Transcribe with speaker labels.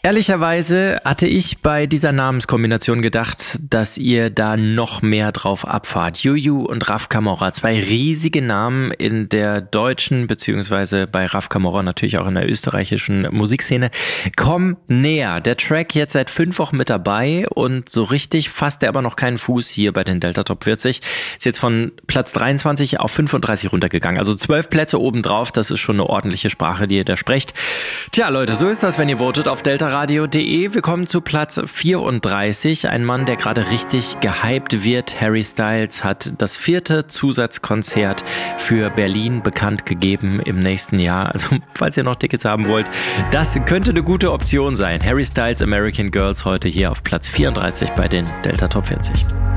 Speaker 1: Ehrlicherweise hatte ich bei dieser Namenskombination gedacht, dass ihr da noch mehr drauf abfahrt. Juju und Raf Camora, zwei riesige Namen in der deutschen, beziehungsweise bei Raf Camora natürlich auch in der österreichischen Musikszene. Komm näher. Der Track jetzt seit 5 Wochen mit dabei und so richtig fasst er aber noch keinen Fuß hier bei den Delta Top 40. Ist jetzt von Platz 23 auf 35 runtergegangen. Also 12 Plätze obendrauf, das ist schon eine ordentliche Sprache, die ihr da sprecht. Tja Leute, so ist das, wenn ihr votet auf deltaradio.de. Wir kommen zu Platz 34. Ein Mann, der gerade richtig gehypt wird. Harry Styles hat das 4. Zusatzkonzert für Berlin bekannt gegeben im nächsten Jahr. Also falls ihr noch Tickets haben wollt, das könnte eine gute Option sein. Harry Styles American Girls heute hier auf Platz 34 bei den Delta Top 40.